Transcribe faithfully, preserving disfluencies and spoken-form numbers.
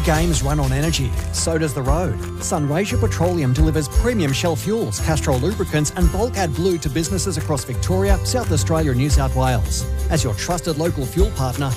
games run on energy. So does the road. Sunraysia Petroleum delivers premium Shell fuels, Castrol lubricants and Bulkad Blue to businesses across Victoria, South Australia and New South Wales. As your trusted local fuel partner,